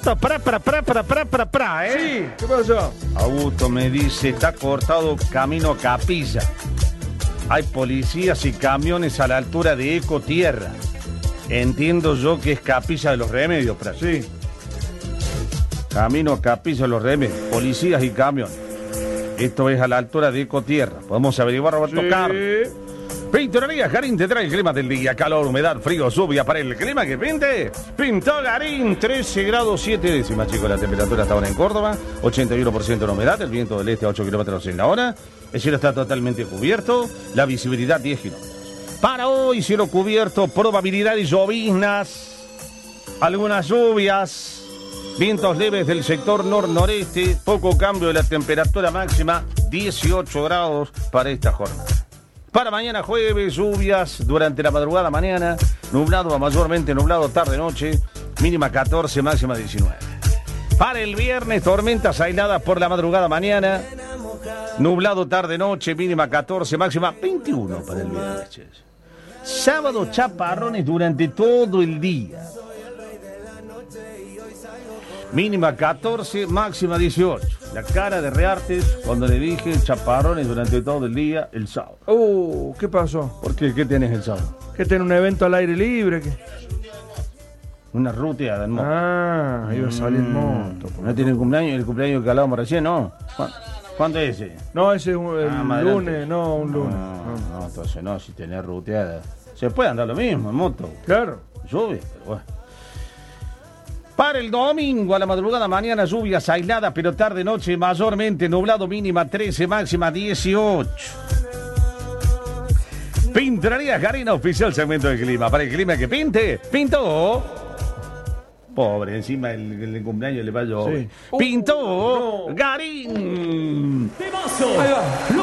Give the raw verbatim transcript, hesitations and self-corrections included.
Augusto, para, para, para, para, para, para, para, ¿eh? Sí, ¿qué pasó? Augusto me dice, está cortado camino a Capilla. Hay policías y camiones a la altura de Ecotierra. Entiendo yo que es Capilla de los Remedios, para Sí. Camino a Capilla de los Remedios, policías y camiones. Esto es a la altura de Ecotierra. Podemos averiguar, Roberto Sí. Carlos. Pinturería Garín te trae el clima del día. Calor, humedad, frío, lluvia. Para el clima que pinte, pintó Garín. trece grados siete décimas, chicos. La temperatura está ahora en Córdoba. ochenta y uno por ciento de humedad. El viento del este a ocho kilómetros en la hora. El cielo está totalmente cubierto. La visibilidad diez kilómetros. Para hoy, cielo cubierto. Probabilidad de lloviznas. Algunas lluvias. Vientos leves del sector nor-noreste. Poco cambio de la temperatura máxima. dieciocho grados para esta jornada. Para mañana jueves, lluvias durante la madrugada mañana, nublado a mayormente nublado tarde-noche, mínima catorce, máxima diecinueve. Para el viernes, tormentas aisladas por la madrugada mañana, nublado tarde-noche, mínima catorce, máxima veintiuno para el viernes. Sábado, chaparrones durante todo el día. Mínima catorce, máxima dieciocho. La cara de Reartes cuando le dije chaparrones durante todo el día el sábado. Uh, ¿qué pasó? ¿Por qué? ¿Qué tenés el sábado? ¿Que tiene un evento al aire libre? ¿Qué? Una ruteada en moto. Ah, iba a salir en moto. ¿No tiene el cumpleaños? El cumpleaños que hablábamos recién, ¿no? ¿Cuándo, ¿Cuándo es ese? No, ese es un- el Ah, más lunes, adelante. no, un lunes. No, no, entonces no, si tenés ruteada. Se puede andar lo mismo en moto. Claro. Lluvia, pero bueno. Para el domingo, a la madrugada mañana, lluvias aisladas, pero tarde-noche mayormente nublado, mínima trece, máxima dieciocho. Pinturería Garín, oficial segmento del clima. Para el clima que pinte, pintó. Pobre, encima el, el cumpleaños le va a llover. Sí. Pintó Uh, no. Garín. Ahí va.